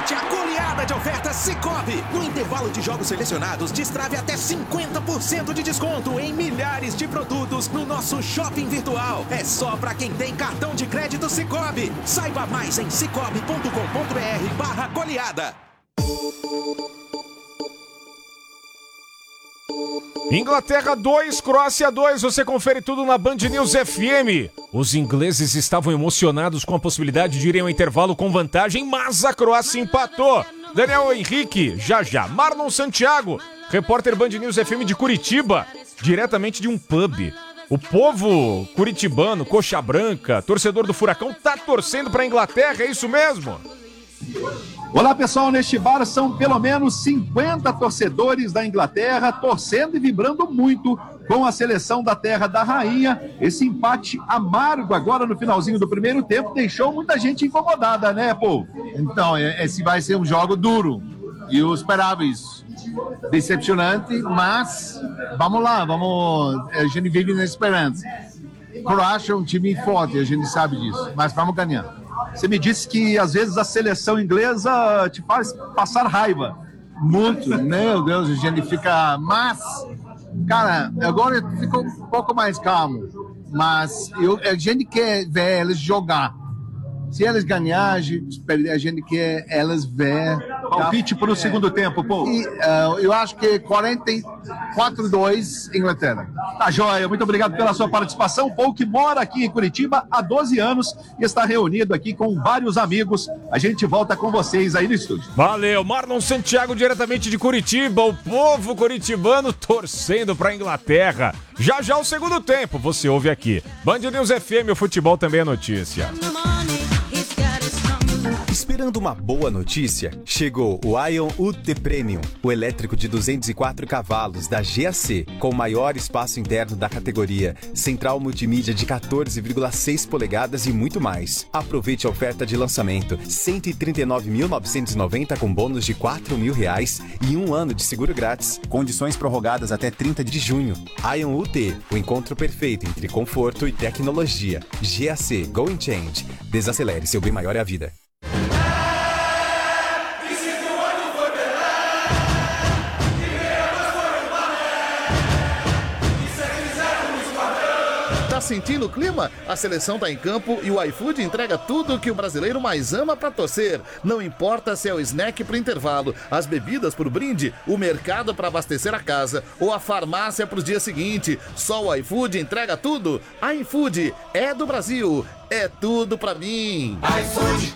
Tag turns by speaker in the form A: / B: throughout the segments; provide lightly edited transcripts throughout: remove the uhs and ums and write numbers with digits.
A: Aproveite a goleada de ofertas Sicoob. No intervalo de jogos selecionados, destrave até 50% de desconto em milhares de produtos no nosso shopping virtual. É só para quem tem cartão de crédito Sicoob. Saiba mais em cicobi.com.br/goleada.
B: Inglaterra 2, Croácia 2, você confere tudo na Band News FM. Os ingleses estavam emocionados com a possibilidade de irem ao intervalo com vantagem, mas a Croácia empatou. Daniel Henrique, já. Marlon Santiago, repórter Band News FM de Curitiba, diretamente de um pub. O povo curitibano, coxa branca, torcedor do Furacão, tá torcendo pra Inglaterra, é isso mesmo?
C: Olá pessoal, neste bar são pelo menos 50 torcedores da Inglaterra torcendo e vibrando muito com a seleção da terra da rainha. Esse empate amargo agora no finalzinho do primeiro tempo deixou muita gente incomodada, né, pô?
D: Então, esse vai ser um jogo duro. Eu esperava isso. Decepcionante, mas vamos lá, a gente vive na esperança. Croácia é um time forte, a gente sabe disso, mas vamos ganhar.
C: Você me disse que às vezes a seleção inglesa te faz passar raiva.
D: Muito, meu Deus, a gente fica... Mas, cara, agora eu fico um pouco mais calmo. Mas a gente quer ver eles jogar. Se eles ganharem, a gente quer elas ver.
C: Palpite para o segundo tempo, pô.
D: Eu acho que 44-2 Inglaterra.
C: Tá joia, muito obrigado pela sua participação. Paul, que mora aqui em Curitiba há 12 anos e está reunido aqui com vários amigos. A gente volta com vocês aí no estúdio.
B: Valeu, Marlon Santiago diretamente de Curitiba, o povo curitibano torcendo pra Inglaterra. Já o segundo tempo, você ouve aqui. Band News FM, o futebol também é notícia.
E: Esperando uma boa notícia, chegou o Ion UT Premium, o elétrico de 204 cavalos da GAC, com o maior espaço interno da categoria, central multimídia de 14,6 polegadas e muito mais. Aproveite a oferta de lançamento, R$ 139.990 com bônus de R$ 4.000 e 1 ano de seguro grátis. Condições prorrogadas até 30 de junho. Ion UT, o encontro perfeito entre conforto e tecnologia. GAC, Go and Change. Desacelere, seu bem maior é a vida.
F: Tá sentindo o clima? A seleção tá em campo e o iFood entrega tudo o que o brasileiro mais ama pra torcer. Não importa se é o snack pro intervalo, as bebidas pro brinde, o mercado pra abastecer a casa ou a farmácia pros dias seguintes. Só o iFood entrega tudo. iFood é do Brasil. É tudo pra mim. iFood.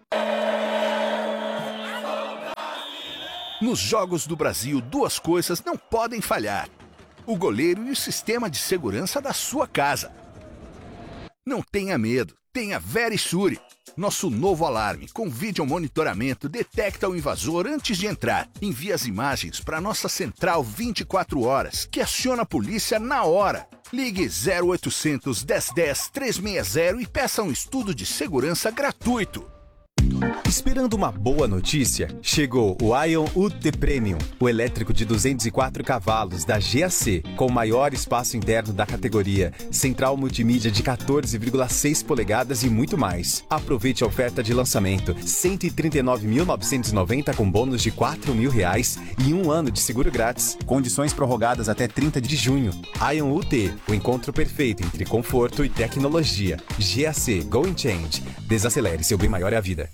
G: Nos Jogos do Brasil, duas coisas não podem falhar: o goleiro e o sistema de segurança da sua casa. Não tenha medo, tenha Verisure. Nosso novo alarme com vídeo monitoramento detecta o invasor antes de entrar. Envia as imagens para nossa central 24 horas, que aciona a polícia na hora. Ligue 0800 1010 360 e peça um estudo de segurança gratuito.
E: Esperando uma boa notícia, chegou o Ion UT Premium, o elétrico de 204 cavalos da GAC, com o maior espaço interno da categoria, central multimídia de 14,6 polegadas e muito mais. Aproveite a oferta de lançamento, R$ 139.990 com bônus de R$ 4.000 e 1 ano de seguro grátis. Condições prorrogadas até 30 de junho. Ion UT, o encontro perfeito entre conforto e tecnologia. GAC, Go and Change. Desacelere, seu bem maior é a vida.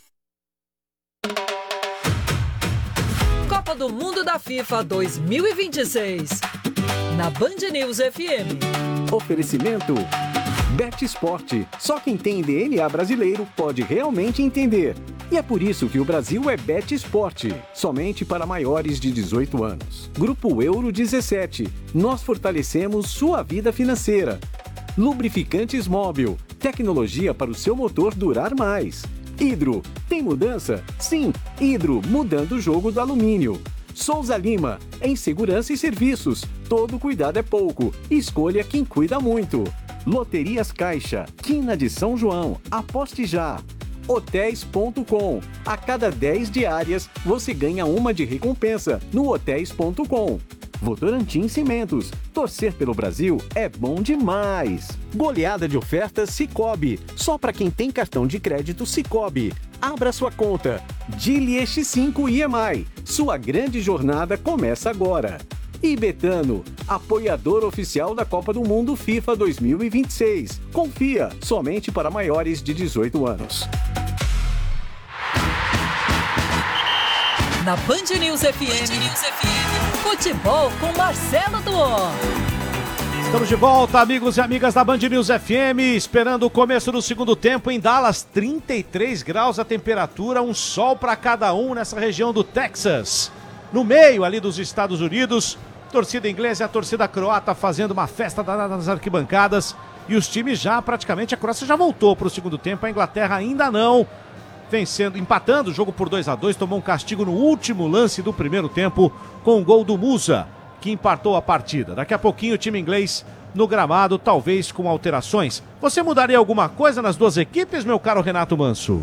H: Copa do Mundo da FIFA 2026. Na Band News FM.
I: Oferecimento Bet Esporte. Só quem tem DNA brasileiro pode realmente entender. E é por isso que o Brasil é Bet Esporte. Somente para maiores de 18 anos. Grupo Euro 17. Nós fortalecemos sua vida financeira. Lubrificantes Móbil. Tecnologia para o seu motor durar mais. Hidro. Tem mudança? Sim. Hidro, mudando o jogo do alumínio. Souza Lima. Em segurança e serviços. Todo cuidado é pouco. Escolha quem cuida muito. Loterias Caixa. Quina de São João. Aposte já. Hotéis.com. A cada 10 diárias, você ganha uma de recompensa no Hotéis.com. Votorantim Cimentos. Torcer pelo Brasil é bom demais. Goleada de ofertas Sicoob. Só para quem tem cartão de crédito Sicoob. Abra sua conta. Dili X5 IMI. Sua grande jornada começa agora. E Betano, apoiador oficial da Copa do Mundo FIFA 2026. Confia, somente para maiores de 18 anos.
H: Na Band News FM, futebol com Marcelo Duó.
J: Estamos de volta, amigos e amigas da Band News FM, esperando o começo do segundo tempo em Dallas, 33 graus a temperatura, um sol para cada um nessa região do Texas. No meio ali dos Estados Unidos, torcida inglesa e a torcida croata fazendo uma festa nas arquibancadas e os times já praticamente, a Croácia já voltou para o segundo tempo, a Inglaterra ainda não, empatando o jogo por 2-2, tomou um castigo no último lance do primeiro tempo com o gol do Musa, que empatou a partida. Daqui a pouquinho o time inglês no gramado, talvez com alterações. Você mudaria alguma coisa nas duas equipes, meu caro Renato Manso?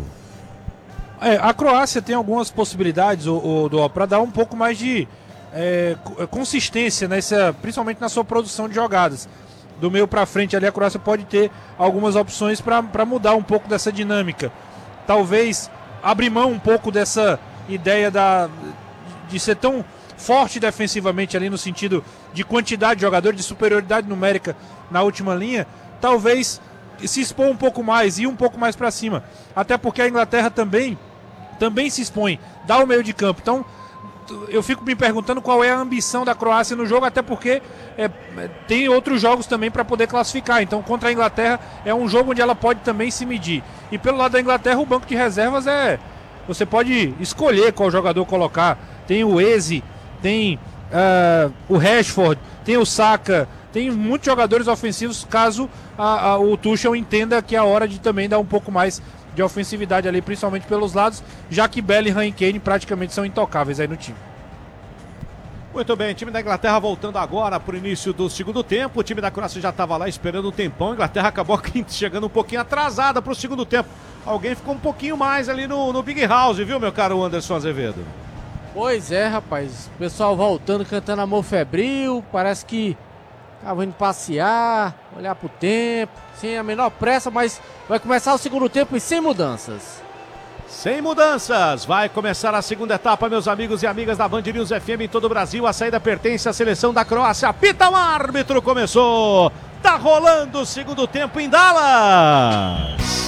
K: A Croácia tem algumas possibilidades, para dar um pouco mais de consistência, principalmente na sua produção de jogadas. Do meio para frente ali a Croácia pode ter algumas opções para mudar um pouco dessa dinâmica. Talvez abrir mão um pouco dessa ideia de ser tão forte defensivamente ali no sentido de quantidade de jogadores, de superioridade numérica na última linha, talvez se expor um pouco mais, ir um pouco mais para cima, até porque a Inglaterra também se expõe, dá o meio de campo. Então eu fico me perguntando qual é a ambição da Croácia no jogo, até porque tem outros jogos também para poder classificar. Então contra a Inglaterra é um jogo onde ela pode também se medir, e pelo lado da Inglaterra o banco de reservas você pode escolher qual jogador colocar. Tem o Eze, tem o Rashford, tem o Saka, tem muitos jogadores ofensivos, caso o Tuchel entenda que é a hora de também dar um pouco mais de ofensividade ali, principalmente pelos lados, já que Bellingham e Kane praticamente são intocáveis aí no time.
J: Muito bem, time da Inglaterra voltando agora para o início do segundo tempo. O time da Croácia já estava lá esperando um tempão. A Inglaterra acabou chegando um pouquinho atrasada para o segundo tempo. Alguém ficou um pouquinho mais ali no Big House, viu, meu caro Anderson Azevedo?
L: Pois é, rapaz. O pessoal voltando, cantando Amor Febril. Parece que estavam indo passear, olhar pro tempo, sem a menor pressa, mas vai começar o segundo tempo e sem mudanças.
J: Sem mudanças, vai começar a segunda etapa, meus amigos e amigas da Band News FM em todo o Brasil. A saída pertence à seleção da Croácia. Apita o árbitro, começou. Tá rolando o segundo tempo em Dallas.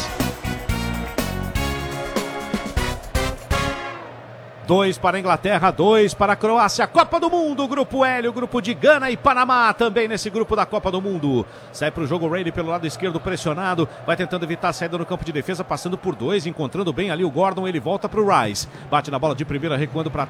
J: 2 para a Inglaterra, 2 para a Croácia. Copa do Mundo, Grupo L, o grupo de Gana e Panamá, também nesse grupo da Copa do Mundo. Sai para o jogo Rayleigh pelo lado esquerdo, pressionado, vai tentando evitar a saída no campo de defesa, passando por 2, encontrando bem ali o Gordon, ele volta para o Rice. Bate na bola de primeira, recuando para